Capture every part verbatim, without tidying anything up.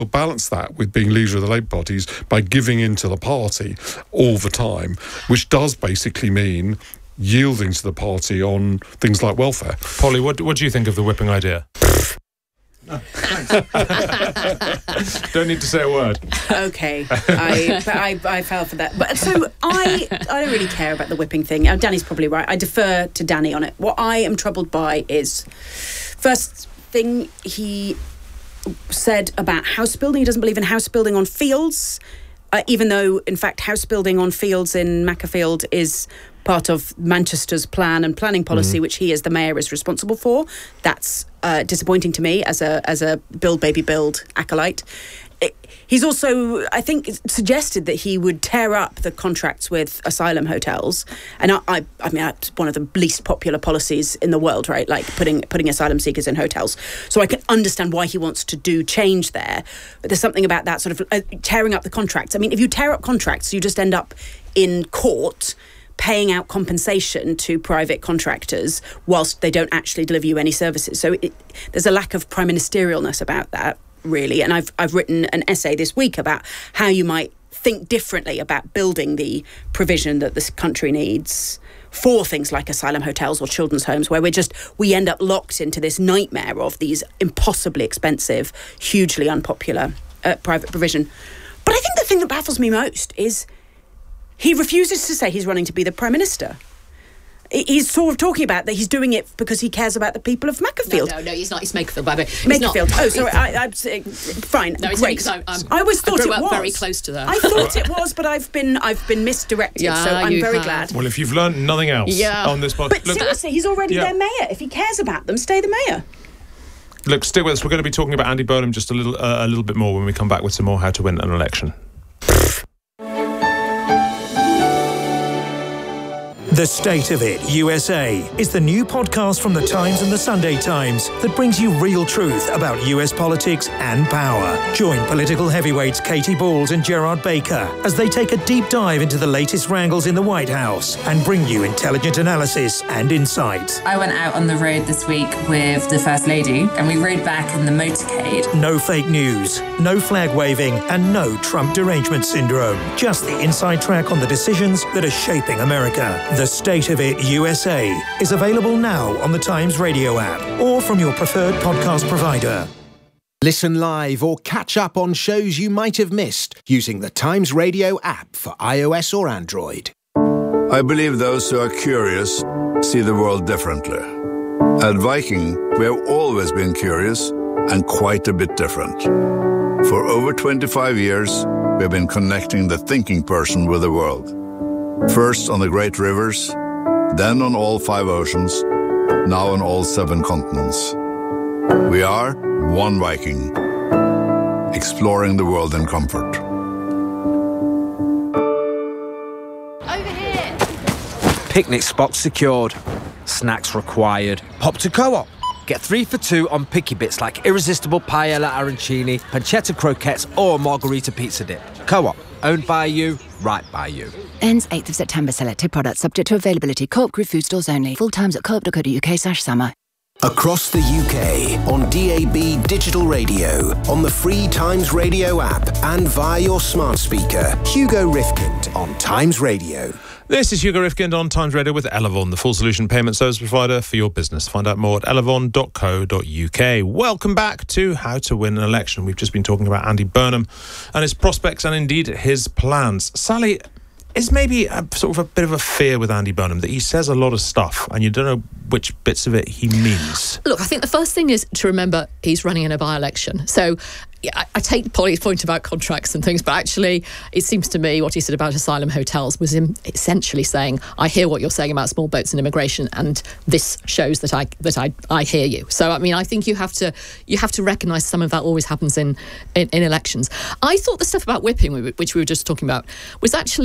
balance that with being leader of the Labour Party is by giving in to the party all the time, which does basically mean yielding to the party on things like welfare. Polly, what, what do you think of the whipping idea? Oh, thanks. Don't need to say a word. Okay, I, but I I fell for that. But so I I don't really care about the whipping thing. Uh, Danny's probably right. I defer to Danny on it. What I am troubled by is, first thing he said about house building. He doesn't believe in house building on fields, uh, even though in fact house building on fields in Macclesfield is part of Manchester's plan and planning policy, mm. which he as the mayor is responsible for. That's uh, disappointing to me as a as a Build Baby Build acolyte. It, he's also, I think, suggested that he would tear up the contracts with asylum hotels, and I, I, I mean, it's one of the least popular policies in the world, right? Like putting putting asylum seekers in hotels. So I can understand why he wants to do change there, but there's something about that sort of uh, tearing up the contracts. I mean, if you tear up contracts, you just end up in court paying out compensation to private contractors whilst they don't actually deliver you any services. So it, there's a lack of prime ministerialness about that, really. And I've I've written an essay this week about how you might think differently about building the provision that this country needs for things like asylum hotels or children's homes, where we're just, we end up locked into this nightmare of these impossibly expensive, hugely unpopular uh, private provision. But I think the thing that baffles me most is he refuses to say he's running to be the Prime Minister. He's sort of talking about that he's doing it because he cares about the people of Macclesfield. No, no, no, he's not. He's Makerfield, by the way. Makerfield. Oh, sorry. I, I'm fine. No, it's great. because I'm, I'm, I always I thought grew it up was very close to that. I thought it was, but I've been I've been misdirected. Yeah, so I'm you very have. glad. Well, if you've learned nothing else yeah. on this podcast, but look, seriously, he's already yeah. their mayor. If he cares about them, stay the mayor. Look, stick with us. We're going to be talking about Andy Burnham just a little uh, a little bit more when we come back with some more How to Win an Election. The State of It U S A is the new podcast from The Times and The Sunday Times that brings you real truth about U S politics and power. Join political heavyweights Katie Balls and Gerard Baker as they take a deep dive into the latest wrangles in the White House and bring you intelligent analysis and insight. I went out on the road this week with the First Lady and we rode back in the motorcade. No fake news, no flag waving, and no Trump derangement syndrome. Just the inside track on the decisions that are shaping America. The State of It U S A is available now on the Times Radio app or from your preferred podcast provider. Listen live or catch up on shows you might have missed using the Times Radio app for iOS or Android. I believe those who are curious see the world differently. At Viking, we have always been curious and quite a bit different. For over twenty-five years, we have been connecting the thinking person with the world. First on the great rivers, then on all five oceans, now on all seven continents. We are one Viking, exploring the world in comfort. Over here! Picnic spots secured. Snacks required. Pop to Co-op. Get three for two on picky bits like irresistible paella arancini, pancetta croquettes or margarita pizza dip. Co-op. Owned by you, right by you. Ends eighth of September. Selected products subject to availability. Co-op Group food stores only. Full times at co-op dot co dot uk slash summer. Across the U K, on D A B digital radio, on the free Times Radio app, and via your smart speaker. Hugo Rifkind on Times Radio. This is Hugo Rifkind on Times Radio with Elavon, the full solution payment service provider for your business. Find out more at elavon dot co dot uk. Welcome back to How to Win an Election. We've just been talking about Andy Burnham and his prospects and indeed his plans. Sally, is maybe a, sort of a bit of a fear with Andy Burnham that he says a lot of stuff and you don't know which bits of it he means? Look, I think the first thing is to remember he's running in a by-election. So yeah, I, I take Polly's point about contracts and things, but actually it seems to me what he said about asylum hotels was him essentially saying, I hear what you're saying about small boats and immigration, and this shows that I that I, I hear you. So I mean, I think you have to you have to recognise some of that always happens in, in, in elections. I thought the stuff about whipping, which we were just talking about, was actually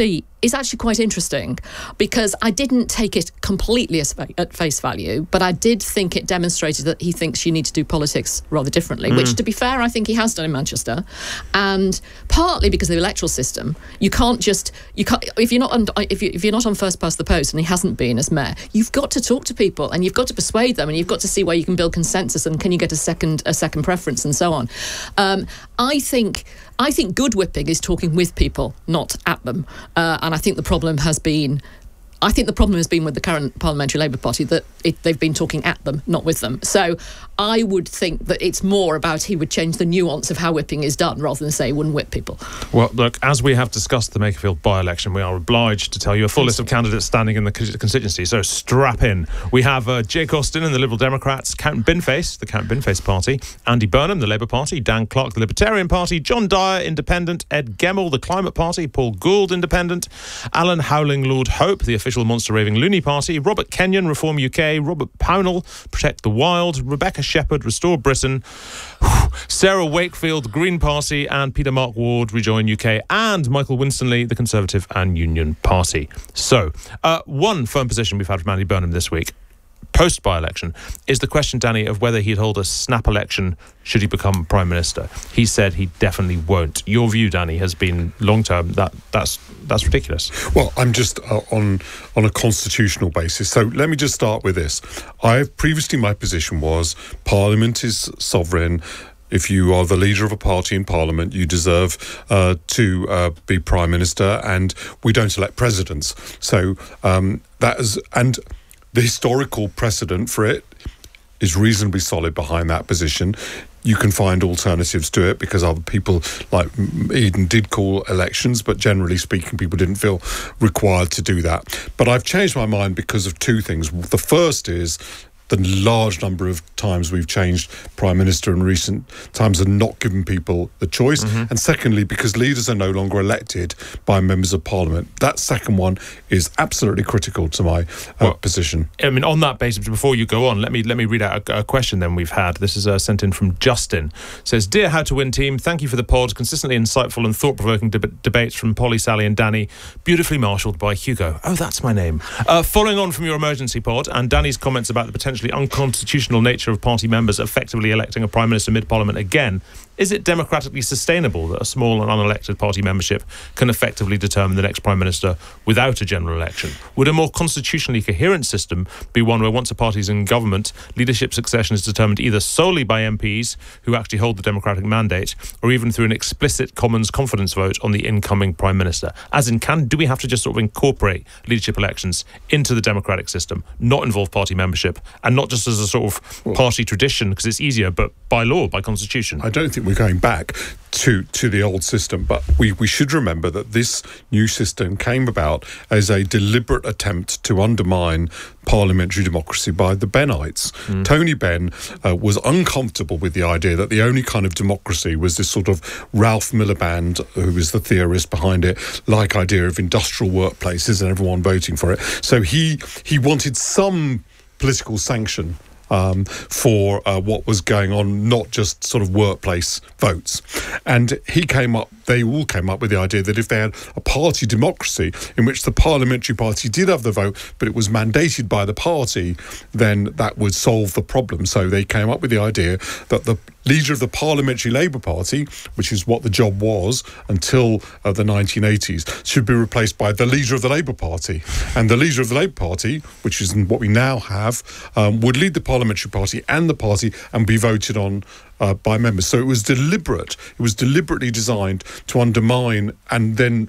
is actually quite interesting, because I didn't take it completely as fa- at face value, but I did think it demonstrated that he thinks you need to do politics rather differently, mm. which, to be fair, I think he has done in Manchester. And partly because of the electoral system, you can't just you can't if you're not on, if you if you're not on first past the post, and he hasn't been as mayor, you've got to talk to people and you've got to persuade them, and you've got to see where you can build consensus and can you get a second a second preference and so on. Um, I think I think good whipping is talking with people, not at them. Uh, and I think the problem has been. I think the problem has been with the current Parliamentary Labour Party that it, they've been talking at them, not with them. So I would think that it's more about he would change the nuance of how whipping is done rather than say he wouldn't whip people. Well, look, as we have discussed the Makerfield by-election, we are obliged to tell you a full list of candidates standing in the constituency, so strap in. We have uh, Jake Austin and the Liberal Democrats, Count Binface, the Count Binface Party, Andy Burnham, the Labour Party, Dan Clark, the Libertarian Party, John Dyer, Independent, Ed Gemmell, the Climate Party, Paul Gould, Independent, Alan Howling, Lord Hope, the official Monster Raving Loony Party, Robert Kenyon, Reform U K, Robert Pownell, Protect the Wild, Rebecca Shepherd, Restore Britain, Sarah Wakefield, Green Party, and Peter Mark Ward, Rejoin U K, and Michael Winstanley, the Conservative and Union Party. So, uh, one firm position we've had from Andy Burnham this week, post by-election, is the question, Danny, of whether he'd hold a snap election should he become Prime Minister. He said he definitely won't. Your view, Danny, has been long-term that that's that's ridiculous. Well, I'm just uh, on on a constitutional basis. So let me just start with this. I've previously, my position was Parliament is sovereign. If you are the leader of a party in Parliament, you deserve uh, to uh, be Prime Minister, and we don't elect presidents. So um, that is... and the historical precedent for it is reasonably solid behind that position. You can find alternatives to it because other people like Eden did call elections, but generally speaking, people didn't feel required to do that. But I've changed my mind because of two things. The first is the large number of times we've changed Prime Minister in recent times and not given people the choice. Mm-hmm. And secondly, because leaders are no longer elected by members of Parliament. That second one is absolutely critical to my uh, well, position. I mean, on that basis, before you go on, let me let me read out a, a question then we've had. This is uh, sent in from Justin. It says, Dear How to Win team, thank you for the pod. Consistently insightful and thought-provoking deb- debates from Polly, Sally and Danny. Beautifully marshalled by Hugo. Oh, that's my name. Uh, following on from your emergency pod and Danny's comments about the potential unconstitutional nature of party members effectively electing a Prime Minister mid-Parliament again, is it democratically sustainable that a small and unelected party membership can effectively determine the next Prime Minister without a general election? Would a more constitutionally coherent system be one where once a party is in government, leadership succession is determined either solely by M Ps who actually hold the democratic mandate, or even through an explicit Commons confidence vote on the incoming Prime Minister? As in, can do we have to just sort of incorporate leadership elections into the democratic system, not involve party membership, and not just as a sort of well, party tradition because it's easier, but by law, by constitution? I don't think we're going back to to the old system, but we, we should remember that this new system came about as a deliberate attempt to undermine parliamentary democracy by the Bennites. Mm. Tony Benn uh, was uncomfortable with the idea that the only kind of democracy was this sort of Ralph Miliband, who was the theorist behind it, like idea of industrial workplaces and everyone voting for it. So he he wanted some political sanction Um, for uh, what was going on, not just sort of workplace votes. And he came up, they all came up with the idea that if they had a party democracy in which the parliamentary party did have the vote, but it was mandated by the party, then that would solve the problem. So they came up with the idea that the leader of the Parliamentary Labour Party, which is what the job was until uh, the nineteen eighties, should be replaced by the leader of the Labour Party. And the leader of the Labour Party, which is what we now have, um, would lead the Parliamentary Party and the party and be voted on uh, by members. So it was deliberate. It was deliberately designed to undermine, and then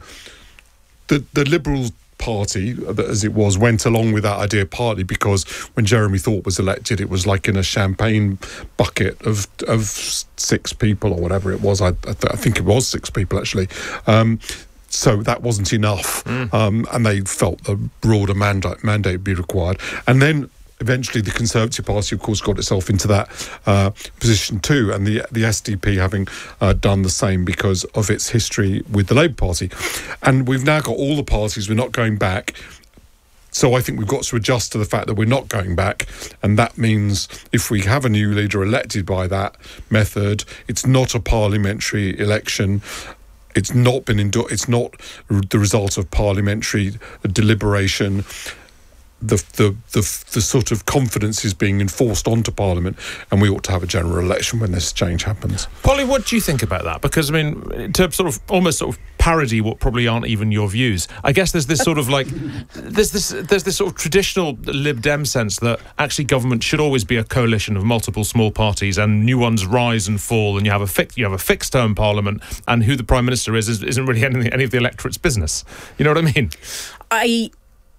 the the Liberal Party, as it was, went along with that idea partly because when Jeremy Thorpe was elected, it was like in a champagne bucket of of six people or whatever it was. I, I, th- I think it was six people actually. Um, so that wasn't enough, mm. um, and they felt a broader mandate mandate would be required. And then eventually the Conservative Party, of course, got itself into that uh, position too, and the the S D P having uh, done the same because of its history with the Labour Party. And we've now got all the parties, we're not going back. So I think we've got to adjust to the fact that we're not going back, and that means if we have a new leader elected by that method, it's not a parliamentary election. It's not been endo- It's not the result of parliamentary deliberation. The, the the the sort of confidence is being enforced onto Parliament, and we ought to have a general election when this change happens. Polly, what do you think about that? Because, I mean, to sort of almost sort of parody what probably aren't even your views, I guess there's this sort of like, there's this there's this sort of traditional Lib Dem sense that actually government should always be a coalition of multiple small parties, and new ones rise and fall, and you have a fix, you have a fixed term Parliament, and who the Prime Minister is, is isn't really any, any of the electorate's business. You know what I mean? I.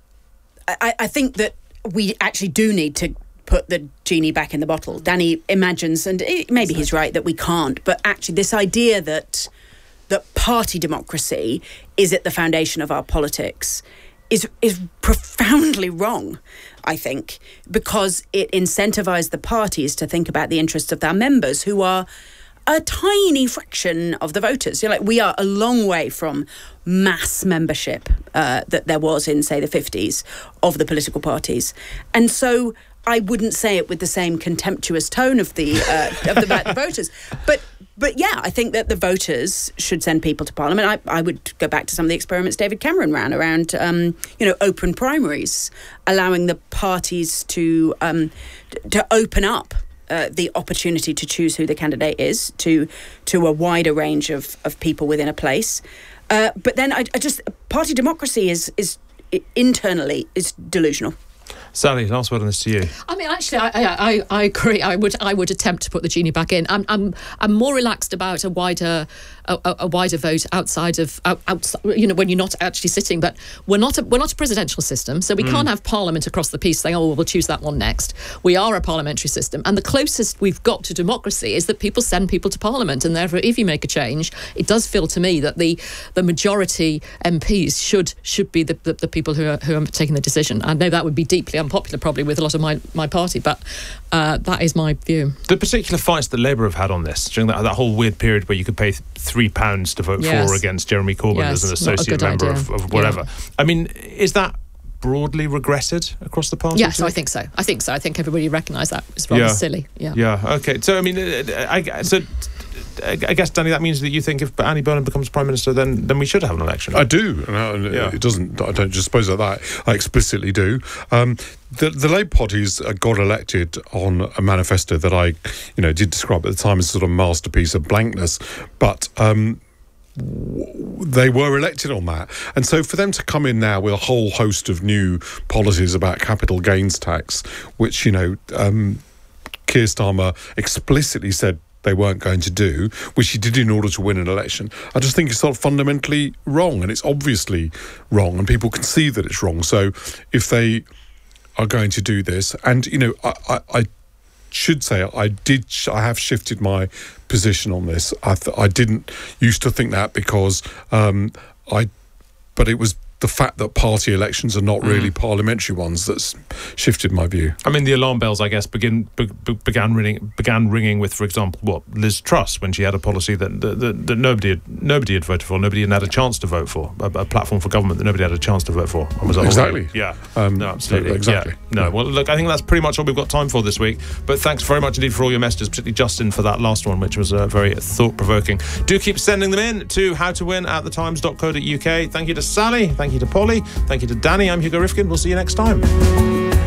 I, I think that we actually do need to put the genie back in the bottle. Danny imagines, and maybe he's right, that we can't, but actually this idea that that party democracy is at the foundation of our politics is is profoundly wrong, I think, because it incentivises the parties to think about the interests of their members, who are a tiny fraction of the voters. You're like, we are a long way from mass membership uh, that there was in, say, the fifties of the political parties. And so I wouldn't say it with the same contemptuous tone of the uh, of the, about the voters. But but yeah, I think that the voters should send people to Parliament. I, I would go back to some of the experiments David Cameron ran around, um, you know, open primaries, allowing the parties to um, to open up Uh, the opportunity to choose who the candidate is to to a wider range of, of people within a place. Uh, but then I, I just, party democracy is, is internally is delusional. Sally, last word on this to you. I mean, actually, I, I, I agree. I would, I would attempt to put the genie back in. I'm, I'm, I'm more relaxed about a wider, a, a wider vote outside of, out, outside, you know, when you're not actually sitting. But we're not, a, we're not a presidential system, so we mm. can't have Parliament across the piece saying, "Oh, well, we'll choose that one next." We are a parliamentary system, and the closest we've got to democracy is that people send people to Parliament, and therefore, if you make a change, it does feel to me that the, the majority M Ps should should be the, the, the people who are who are taking the decision. I know that would be deeply unpopular probably with a lot of my, my party, but uh, that is my view. The particular fights that Labour have had on this during that, that whole weird period where you could pay th- three pounds to vote yes. for or against Jeremy Corbyn yes, as an associate member of, of whatever. Yeah. I mean, is that broadly regretted across the party? Yes, I think so. I think so. I think everybody recognised that was rather yeah. silly. Yeah. Yeah. Okay. So I mean, I, I so. I guess, Danny, that means that you think if Andy Burnham becomes Prime Minister, then then we should have an election. I do. And yeah. It doesn't. I don't just suppose like that. I explicitly do. Um, the the Labour Party's got elected on a manifesto that I, you know, did describe at the time as a sort of masterpiece of blankness, but. Um, they were elected on that, and so for them to come in now with a whole host of new policies about capital gains tax, which, you know, um, Keir Starmer explicitly said they weren't going to do, which he did in order to win an election, I just think it's sort of fundamentally wrong, and it's obviously wrong, and people can see that it's wrong. So if they are going to do this, and, you know, I, I, I should say I did I have shifted my position on this. I th- I didn't used to think that because um, I but it was the fact that party elections are not really mm. parliamentary ones that's shifted my view. I mean, the alarm bells, I guess, begin be, began ringing began ringing with, for example, what Liz Truss, when she had a policy that that, that, that nobody had, nobody had voted for, nobody had had a chance to vote for, a, a platform for government that nobody had a chance to vote for. Was exactly. Whole, yeah. Um, no, absolutely. Exactly. Yeah. No. Yeah. Well, look, I think that's pretty much all we've got time for this week. But thanks very much indeed for all your messages, particularly Justin for that last one, which was uh, very thought-provoking. Do keep sending them in to howtowin at the times dot co dot uk. Thank you to Sally. Thank you to Polly. Thank you to Danny. I'm Hugo Rifkin. We'll see you next time.